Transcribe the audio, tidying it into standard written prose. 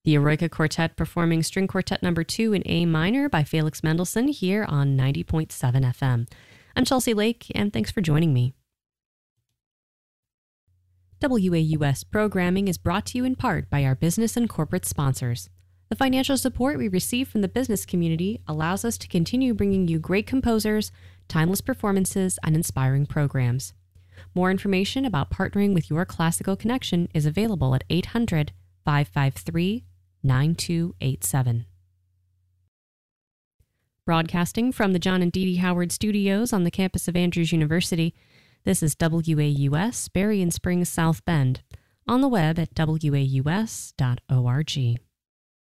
The Eroica Quartet performing String Quartet No. 2 in A minor by Felix Mendelssohn here on 90.7 FM. I'm Chelsea Lake, and thanks for joining me. WAUS programming is brought to you in part by our business and corporate sponsors. The financial support we receive from the business community allows us to continue bringing you great composers, timeless performances, and inspiring programs. More information about partnering with your classical connection is available at 800-553-9287. Broadcasting from the John and Dee Dee Howard Studios on the campus of Andrews University, this is WAUS, Berrien Springs, South Bend, on the web at waus.org.